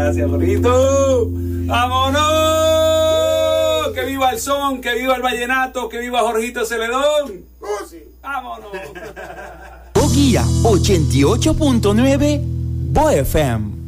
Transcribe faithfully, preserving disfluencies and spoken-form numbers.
gracias, Jorgito. ¡Vámonos! ¡Que viva el son! ¡Que viva el vallenato! ¡Que viva Jorgito Celedón! Oh, sí. ¡Vámonos! Boguía ochenta y ocho punto nueve Bo F M.